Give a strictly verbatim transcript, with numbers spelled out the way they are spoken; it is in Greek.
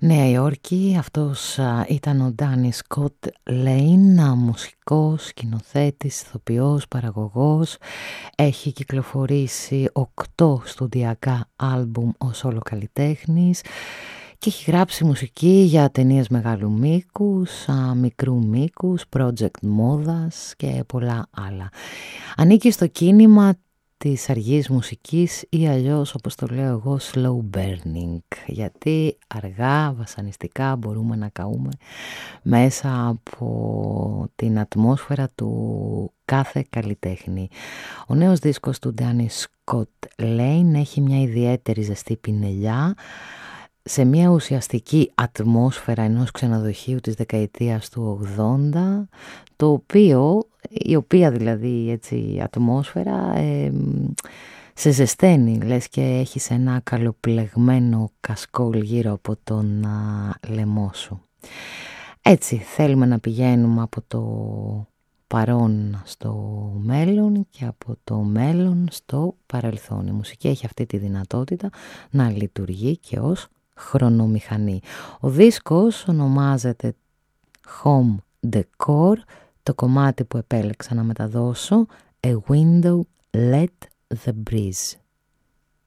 Νέα Υόρκη, αυτός α, ήταν ο Ντάνι Σκοτ Λέιν, μουσικός, σκηνοθέτης, ηθοποιός, παραγωγός. Έχει κυκλοφορήσει οκτώ στοντιακά άλμπουμ ως όλο καλλιτέχνης και έχει γράψει μουσική για ταινίες μεγάλου μήκους, α, μικρού μήκους, project μόδας και πολλά άλλα. Ανήκει στο κίνημα της αργής μουσικής ή αλλιώς, όπως το λέω εγώ, slow burning, γιατί αργά, βασανιστικά μπορούμε να καούμε μέσα από την ατμόσφαιρα του κάθε καλλιτέχνη. Ο νέος δίσκος του Danny Scott Lane έχει μια ιδιαίτερη ζεστή πινελιά σε μια ουσιαστική ατμόσφαιρα ενός ξενοδοχείου της δεκαετίας του ογδόντα, το οποίο, η οποία δηλαδή έτσι ατμόσφαιρα ε, σε ζεσταίνει, λες και έχεις ένα καλοπλεγμένο κασκόλ γύρω από τον α, λαιμό σου. Έτσι θέλουμε να πηγαίνουμε από το παρόν στο μέλλον και από το μέλλον στο παρελθόν. Η μουσική έχει αυτή τη δυνατότητα να λειτουργεί και ως χρονομηχανή. Ο δίσκος ονομάζεται Home Decor. Το κομμάτι που επέλεξα να μεταδώσω, A Window Let the Breeze.